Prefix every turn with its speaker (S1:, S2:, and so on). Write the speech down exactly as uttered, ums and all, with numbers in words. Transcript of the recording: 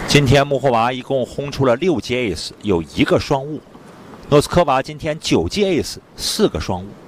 S1: 今天穆霍娃一共轰出了六记 ace，有一个双误。诺斯科娃今天九记 ace，四个双误。